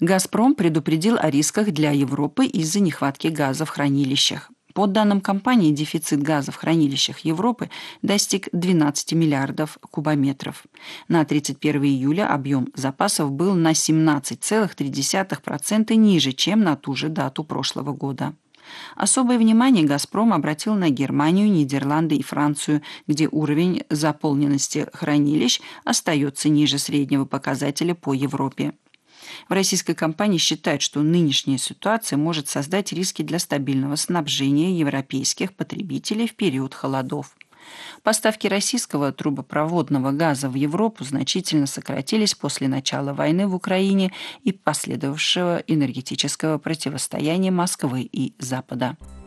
«Газпром» предупредил о рисках для Европы из-за нехватки газа в хранилищах. По данным компании, дефицит газа в хранилищах Европы достиг 12 миллиардов кубометров. На 31 июля объем запасов был на 17,3% ниже, чем на ту же дату прошлого года. Особое внимание «Газпром» обратил на Германию, Нидерланды и Францию, где уровень заполненности хранилищ остается ниже среднего показателя по Европе. В российской компании считают, что нынешняя ситуация может создать риски для стабильного снабжения европейских потребителей в период холодов. Поставки российского трубопроводного газа в Европу значительно сократились после начала войны в Украине и последовавшего энергетического противостояния Москвы и Запада.